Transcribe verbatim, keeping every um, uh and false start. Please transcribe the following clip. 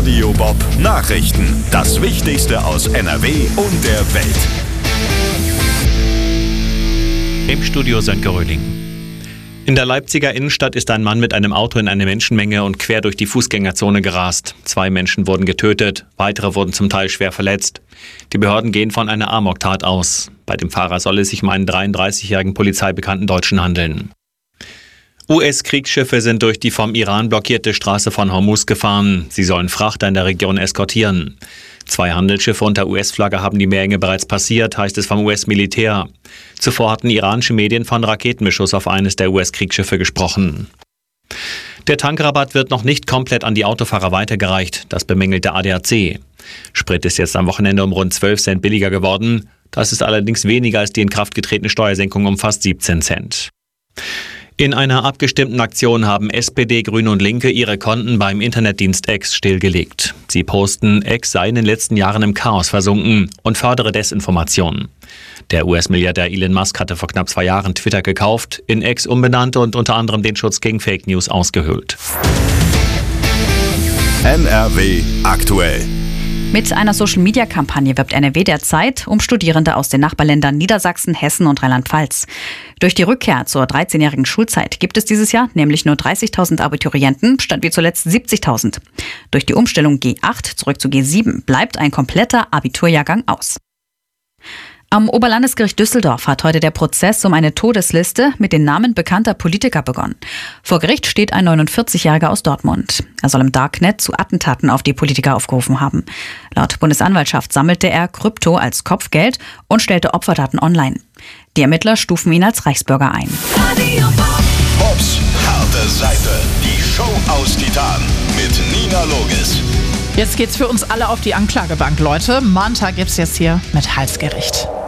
Radio Bob Nachrichten. Das Wichtigste aus N R W und der Welt. Im Studio Sönke Röhling. In der Leipziger Innenstadt ist ein Mann mit einem Auto in eine Menschenmenge und quer durch die Fußgängerzone gerast. Zwei Menschen wurden getötet, weitere wurden zum Teil schwer verletzt. Die Behörden gehen von einer Amoktat aus. Bei dem Fahrer soll es sich um einen dreiunddreißigjährigen polizeibekannten Deutschen handeln. U S-Kriegsschiffe sind durch die vom Iran blockierte Straße von Hormuz gefahren. Sie sollen Frachter in der Region eskortieren. Zwei Handelsschiffe unter U S-Flagge haben die Meerenge bereits passiert, heißt es vom U S-Militär. Zuvor hatten iranische Medien von Raketenbeschuss auf eines der U S-Kriegsschiffe gesprochen. Der Tankrabatt wird noch nicht komplett an die Autofahrer weitergereicht, das bemängelt der A D A C. Sprit ist jetzt am Wochenende um rund zwölf Cent billiger geworden. Das ist allerdings weniger als die in Kraft getretene Steuersenkung um fast siebzehn Cent. In einer abgestimmten Aktion haben S P D, Grüne und Linke ihre Konten beim Internetdienst X stillgelegt. Sie posten, X sei in den letzten Jahren im Chaos versunken und fördere Desinformation. Der U S-Milliardär Elon Musk hatte vor knapp zwei Jahren Twitter gekauft, in X umbenannt und unter anderem den Schutz gegen Fake News ausgehöhlt. N R W aktuell. Mit einer Social-Media-Kampagne wirbt N R W derzeit um Studierende aus den Nachbarländern Niedersachsen, Hessen und Rheinland-Pfalz. Durch die Rückkehr zur dreizehnjährigen Schulzeit gibt es dieses Jahr nämlich nur dreißigtausend Abiturienten, statt wie zuletzt siebzigtausend. Durch die Umstellung G acht zurück zu G sieben bleibt ein kompletter Abiturjahrgang aus. Am Oberlandesgericht Düsseldorf hat heute der Prozess um eine Todesliste mit den Namen bekannter Politiker begonnen. Vor Gericht steht ein neunundvierzigjähriger aus Dortmund. Er soll im Darknet zu Attentaten auf die Politiker aufgerufen haben. Laut Bundesanwaltschaft sammelte er Krypto als Kopfgeld und stellte Opferdaten online. Die Ermittler stufen ihn als Reichsbürger ein. Bobs harte Seite. Die Show aus Titan mit Nina Logis. Jetzt geht's für uns alle auf die Anklagebank, Leute. Montag gibt's jetzt hier mit Halsgericht.